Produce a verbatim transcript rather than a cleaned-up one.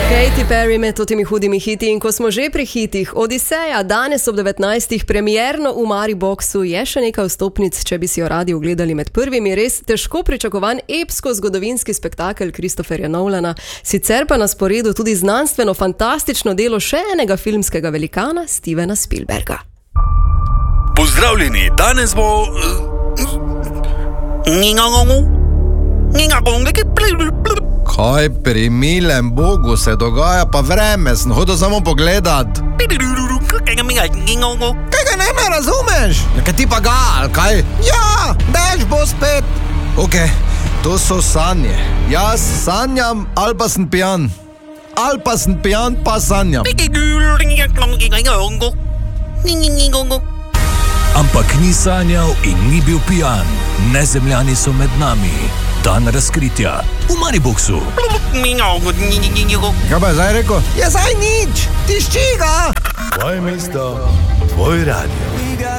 Katy Perry med temi hudimi hiti in ko smo že pri hitih, Odiseja danes ob devetnajstih premierno v Mariboxu je še nekaj vstopnic, če bi si jo radi ogledali med prvimi. Res težko pričakovan epsko-zgodovinski spektakel Christopherja Nolana, sicer pa na sporedu tudi znanstveno-fantastično delo še enega filmskega velikana Stevena Spielberga. Pozdravljeni, danes bo... Kaj pri milem Bogu se dogaja, pa vreme sem hodil samo pogledat. Kaj ga ne me razumeš? Kaj ti pa ga, ali kaj? Ja, dež bo spet. Ok, to so sanje. Jaz sanjam, ali pa sem pijan. Ali pa sem pijan, pa sanjam. Ampak ni sanjal in ni bil pijan. Nezemljani so med nami. Dan razkritja v Mariboxu. Kaj pa je zdaj rekel? Je zdaj nič, tišči ga. Tvoje mesto, tvoj radio.